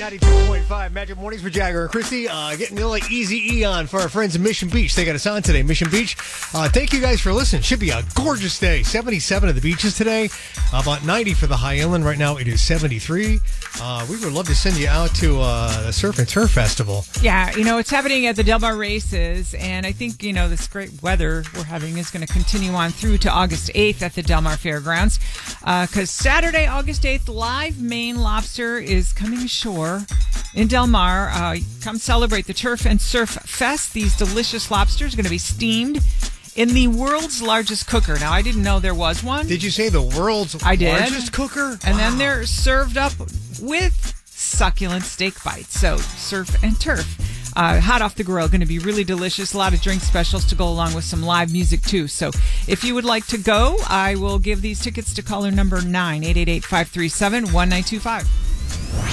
92.5 Magic Mornings with Jagger and Christy. Getting a little Easy E on for our friends in Mission Beach. They got us on today, Mission Beach. Thank you guys for listening. Should be a gorgeous day. 77 at the beaches today. About 90 for the high inland. Right now it is 73. We would love to send you out to the Surf and Turf Festival. Yeah, it's happening at the Del Mar Races, and I think, this great weather we're having is going to continue on through to August 8th at the Del Mar Fairgrounds, because Saturday, August 8th, live Maine Lobster is coming ashore in Del Mar. Come celebrate the Turf and Surf Fest. These delicious lobsters are going to be steamed in the world's largest cooker. Now, I didn't know there was one. Did you say the world's largest cooker? And then they're served up with succulent steak bites. So, surf and turf. Hot off the grill, going to be really delicious. A lot of drink specials to go along with some live music, too. So, if you would like to go, I will give these tickets to caller number 9, 888-537-1925.